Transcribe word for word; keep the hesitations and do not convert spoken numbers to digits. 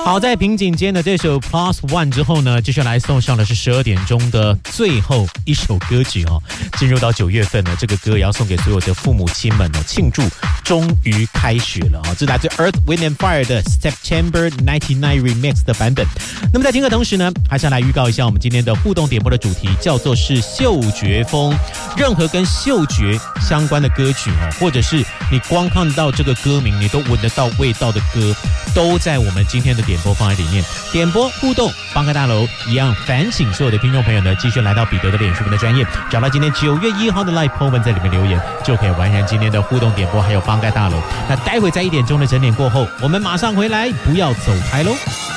好在瓶颈间的这首 Plus One 之后呢，接下来送上的是十二点钟的最后一首歌曲哦。进入到九月份呢，这个歌也要送给所有的父母亲们哦，庆祝终于开学了啊！这来自 Earth, Wind and Fire 的 September 九十九 Remix 的版本。那么在听的同时呢，还是要来预告一下我们今天的互动点播的主题，叫做是嗅觉风。任何跟嗅觉相关的歌曲哦，或者是你光看到这个歌名，你都闻得到味道的歌，都在我们今天的点播放在里面。点播互动，邦哥大楼一样，反省所有的听众朋友呢，继续来到彼得的脸书的专页，找到今天九月一号的 Live po 文，在里面留言，就可以完成今天的互动点播，还有邦哥大楼。那待会在一点钟的整点过后，我们马上回来，不要走开喽。